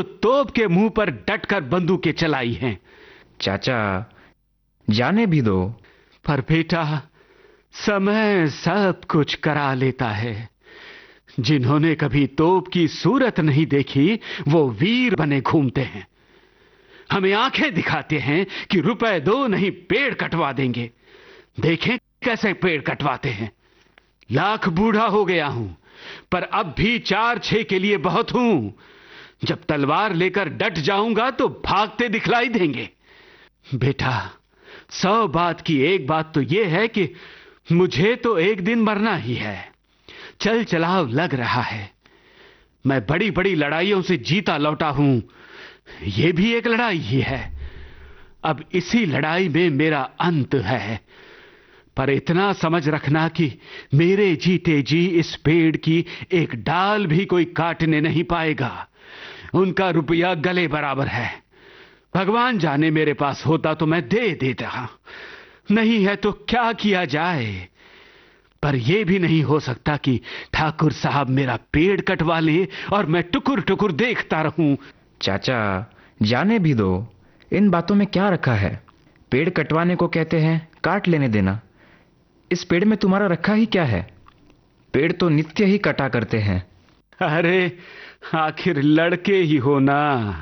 तो तोप के मुंह पर डटकर बंदूकें चलाई हैं। चाचा, जाने भी दो। पर बेटा, समय सब कुछ करा लेता है। जिन्होंने कभी तोप की सूरत नहीं देखी, वो वीर बने घूमते हैं। हमें आंखें दिखाते हैं कि रुपए दो नहीं पेड़ कटवा देंगे। देखें कैसे पेड़ कटवाते हैं। लाख बूढ़ा हो गया हूं, पर अब भी 4-6 के लिए बहुत हूं। जब तलवार लेकर डट जाऊंगा तो भागते दिखलाई देंगे। बेटा, 100 बात की एक बात तो यह है कि मुझे तो एक दिन मरना ही है। चल चलाव लग रहा है। मैं बड़ी बड़ी लड़ाइयों से जीता लौटा हूं। यह भी एक लड़ाई ही है। अब इसी लड़ाई में मेरा अंत है। पर इतना समझ रखना कि मेरे जीते जी इस पेड़ की एक डाल भी कोई काटने नहीं पाएगा। उनका रुपया गले बराबर है। भगवान जाने, मेरे पास होता तो मैं दे देता। नहीं है तो क्या किया जाए। पर यह भी नहीं हो सकता कि ठाकुर साहब मेरा पेड़ कटवा ले और मैं टुकुर टुकुर देखता रहूं। चाचा, जाने भी दो। इन बातों में क्या रखा है। पेड़ कटवाने को कहते हैं काट लेने देना। इस पेड़ में तुम्हारा रखा ही क्या है। पेड़ तो नित्य ही कटा करते हैं। अरे आखिर लड़के ही हो ना।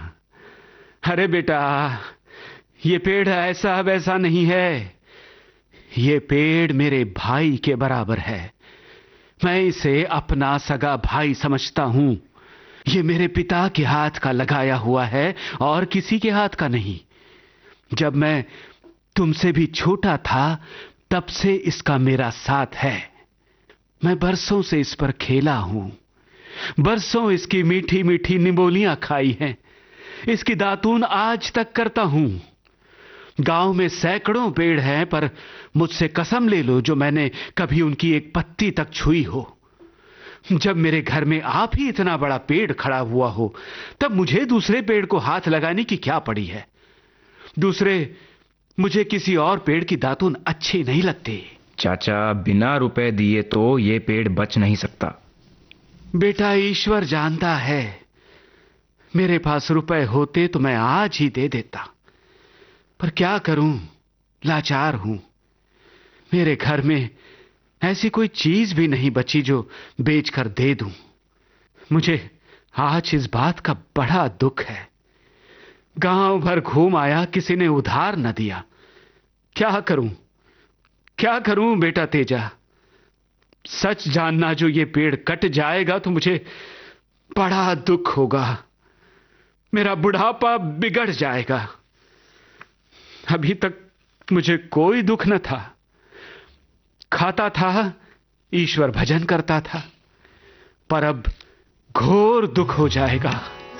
अरे बेटा, ये पेड़ ऐसा वैसा नहीं है। ये पेड़ मेरे भाई के बराबर है। मैं इसे अपना सगा भाई समझता हूं। ये मेरे पिता के हाथ का लगाया हुआ है और किसी के हाथ का नहीं। जब मैं तुमसे भी छोटा था तब से इसका मेरा साथ है। मैं बरसों से इस पर खेला हूं। बरसों इसकी मीठी मीठी निमोलियां खाई हैं। इसकी दातून आज तक करता हूं। गांव में सैकड़ों पेड़ हैं, पर मुझसे कसम ले लो जो मैंने कभी उनकी एक पत्ती तक छुई हो। जब मेरे घर में आप ही इतना बड़ा पेड़ खड़ा हुआ हो, तब मुझे दूसरे पेड़ को हाथ लगाने की क्या पड़ी है। दूसरे, मुझे किसी और पेड़ की दातून अच्छी नहीं लगती। चाचा, बिना रुपए दिए तो ये पेड़ बच नहीं सकता। बेटा, ईश्वर जानता है, मेरे पास रुपए होते तो मैं आज ही दे देता। पर क्या करूं, लाचार हूं। मेरे घर में ऐसी कोई चीज भी नहीं बची जो बेचकर दे दूं। मुझे आज इस बात का बड़ा दुख है। गांव भर घूम आया, किसी ने उधार न दिया। क्या करूं बेटा तेजा। सच जानना, जो ये पेड़ कट जाएगा तो मुझे बड़ा दुख होगा। मेरा बुढ़ापा बिगड़ जाएगा। अभी तक मुझे कोई दुख न था। खाता था, ईश्वर भजन करता था। पर अब घोर दुख हो जाएगा।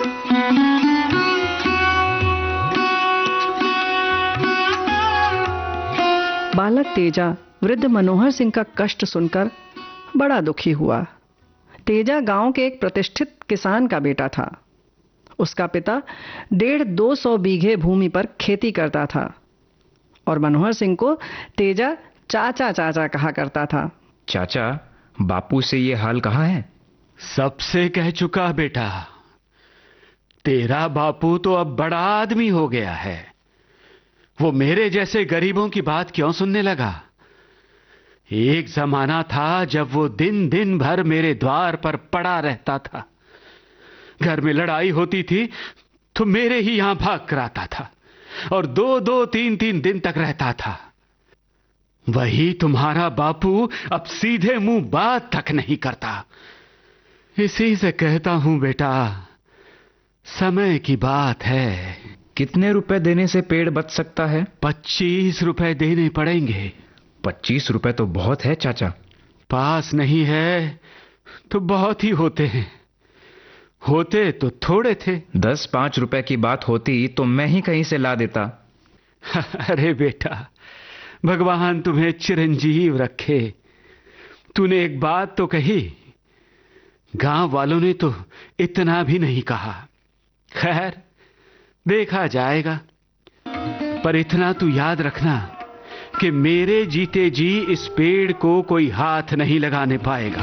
बालक तेजा वृद्ध मनोहर सिंह का कष्ट सुनकर बड़ा दुखी हुआ। तेजा गांव के एक प्रतिष्ठित किसान का बेटा था। उसका पिता 150-200 बीघे भूमि पर खेती करता था और मनोहर सिंह को तेजा चाचा चाचा कहा करता था। चाचा, बापू से ये हाल कहा है। सबसे कह चुका बेटा। तेरा बापू तो अब बड़ा आदमी हो गया है। वो मेरे जैसे गरीबों की बात क्यों सुनने लगा। एक जमाना था जब वो दिन दिन भर मेरे द्वार पर पड़ा रहता था। घर में लड़ाई होती थी तो मेरे ही यहां भाग कर आता था और 2-2, 3-3 दिन तक रहता था। वही तुम्हारा बापू अब सीधे मुंह बात तक नहीं करता। इसी से कहता हूं बेटा, समय की बात है। कितने रुपए देने से पेड़ बच सकता है। 25 रुपए देने पड़ेंगे। 25 रुपए तो बहुत है चाचा। पास नहीं है तो बहुत ही होते हैं। होते तो थोड़े थे। 10-5 रुपए की बात होती तो मैं ही कहीं से ला देता। अरे बेटा, भगवान तुम्हें चिरंजीव रखे। तूने एक बात तो कही। गांव वालों ने तो इतना भी नहीं कहा। खैर, देखा जाएगा। पर इतना तू याद रखना कि मेरे जीते जी इस पेड़ को कोई हाथ नहीं लगाने पाएगा।